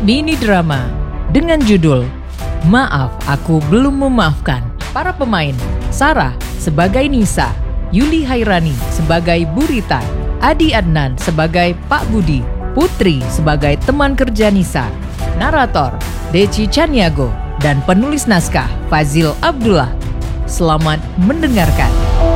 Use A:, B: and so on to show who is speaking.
A: mini drama dengan judul Maaf Aku Belum Memaafkan. Para pemain: Sarah sebagai Nisa, Yuli Hairani sebagai Burita, Adi Adnan sebagai Pak Budi, Putri sebagai teman kerja Nisa, narator Deci Chaniago, dan penulis naskah Fazil Abdullah. Selamat mendengarkan.